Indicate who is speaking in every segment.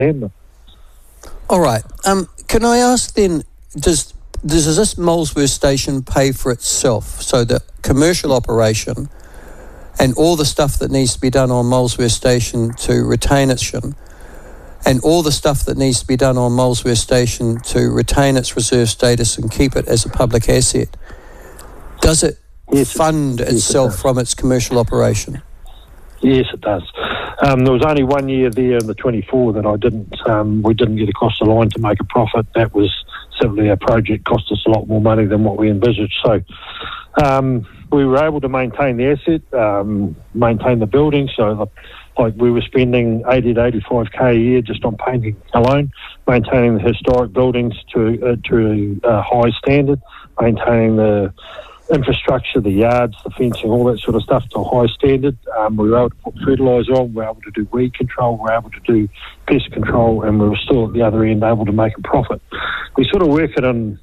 Speaker 1: them.
Speaker 2: All right. Can I ask then, does this Molesworth station pay for itself? So the commercial operation and all the stuff that needs to be done on Molesworth station to retain its and all the stuff that needs to be done on Molesworth station to retain its reserve status and keep it as a public asset, does it fund itself from its commercial operation?
Speaker 1: Yes, it does. There was only 1 year there in the 24 that we didn't get across the line to make a profit. That was simply our project cost us a lot more money than what we envisaged. So we were able to maintain the asset, maintain the building. So we were spending 80 to 85k a year just on painting alone, maintaining the historic buildings to a high standard, maintaining the infrastructure, the yards, the fencing, all that sort of stuff to a high standard. We were able to put fertiliser on, we were able to do weed control, we were able to do pest control, and we were still at the other end able to make a profit. We sort of work it on,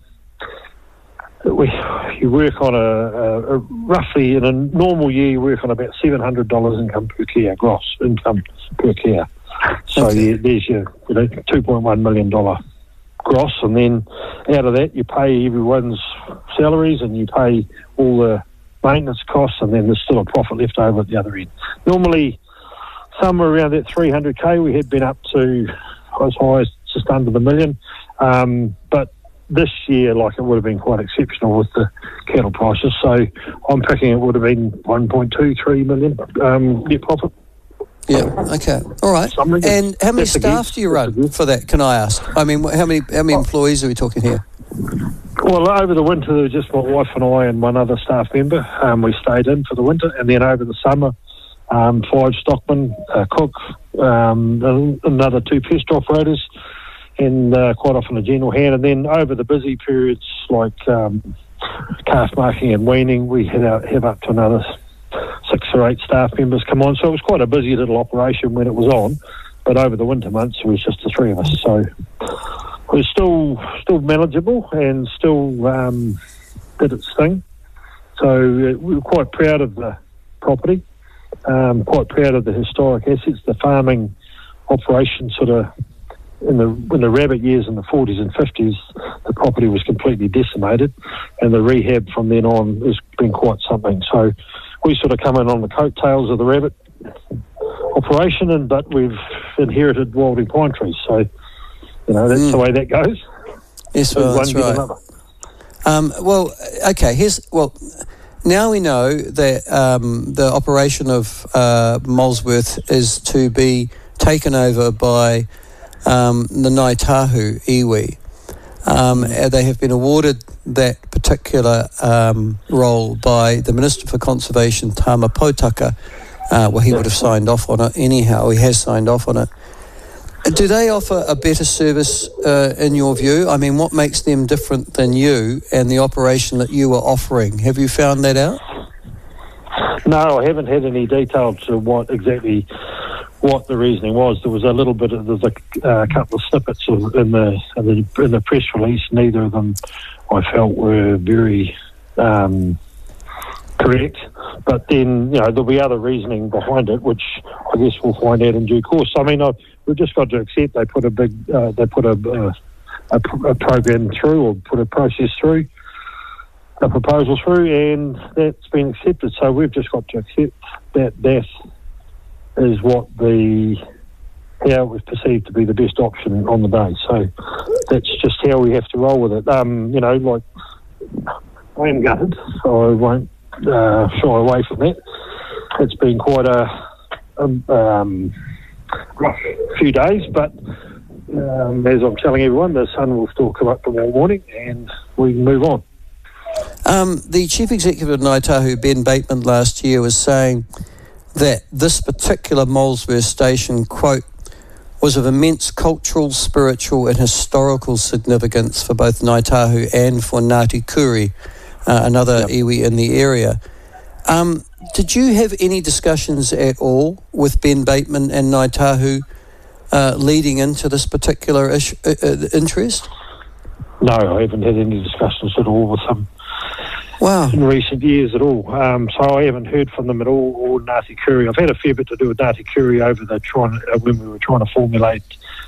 Speaker 1: you work on a roughly in a normal year, you work on about $700 income per care, gross income per care. So there's your $2.1 million gross, and then out of that you pay everyone's salaries and you pay all the maintenance costs, and then there's still a profit left over at the other end. Normally somewhere around that 300k, we had been up to as high as just under the million, but this year it would have been quite exceptional with the cattle prices, so I'm picking it would have been 1.23 million net profit.
Speaker 2: Yeah, okay. All right. And how many staff do you run for that, can I ask? I mean, how many employees are we talking here?
Speaker 1: Well, over the winter, there was just my wife and I and one other staff member. We stayed in for the winter, and then over the summer, 5 stockmen, a cook, another 2 pest operators, and quite often a general hand. And then over the busy periods, like calf marking and weaning, we have up to another 6 or 8 staff members come on. So it was quite a busy little operation when it was on, but over the winter months, it was just the 3 of us. So it was still manageable and still did its thing. So we were quite proud of the property, quite proud of the historic assets. The farming operation sort of, in the rabbit years in the 40s and 50s, the property was completely decimated, and the rehab from then on has been quite something. So we sort of come in on the coattails of the rabbit operation, but we've inherited Wilding pine trees. So, that's the way that goes.
Speaker 2: Yes, well, that's right. Now we know that the operation of Molesworth is to be taken over by the Ngāi Tahu iwi. They have been awarded that particular role by the Minister for Conservation, Tama Potaka. He would have signed off on it anyhow. He has signed off on it. Do they offer a better service in your view? I mean, what makes them different than you and the operation that you were offering? Have you found that out?
Speaker 1: No, I haven't had any detail to what the reasoning was. There was a little bit there's a couple of snippets in the press release. Neither of them I felt were very correct. But then there'll be other reasoning behind it, which I guess we'll find out in due course. I mean, we've just got to accept they put a program through, or put a process through, a proposal through, and that's been accepted. So we've just got to accept that is how it was perceived to be the best option on the day. So that's just how we have to roll with it. I am gutted, so I won't shy away from that. It's been quite a rough few days, but as I'm telling everyone, the sun will still come up tomorrow morning and we can move on.
Speaker 2: The Chief Executive of Ngāi Tahu, Ben Bateman, last year was saying that this particular Molesworth station, quote, was of immense cultural, spiritual and historical significance for both Ngāi Tahu and for Ngāti Kuri, another iwi in the area. Did you have any discussions at all with Ben Bateman and Ngāi Tahu leading into this particular interest?
Speaker 1: No, I haven't had any discussions at all with them.
Speaker 2: Wow.
Speaker 1: In recent years at all. So I haven't heard from them at all, or Ngāti Kuri. I've had a fair bit to do with Ngāti Kuri over when we were trying to formulate